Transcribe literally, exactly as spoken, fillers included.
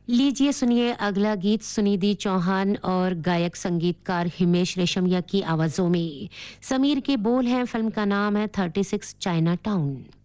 लीजिए सुनिए अगला गीत सुनिधि चौहान और गायक संगीतकार हिमेश रेशमिया की आवाजों में। समीर के बोल हैं, फिल्म का नाम है थर्टी सिक्स चाइना टाउन।